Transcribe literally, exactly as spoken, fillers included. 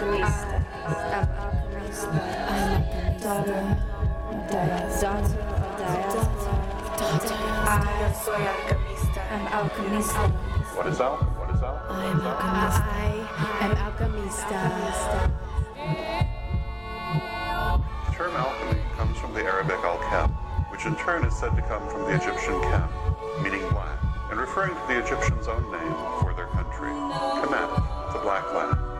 alchemista. I'm alchemista. I'm daughter of diaspora. Daughter of diaspora. I soy alchemista. I'm alchemista. What is alchemy? What is alchemy? I am alchemista. I am alchemista. The term alchemy comes from the Arabic al-Kam, which in turn is said to come from the Egyptian Kam, meaning black, and referring to the Egyptians' own name for their country, Kemet, the Black Land.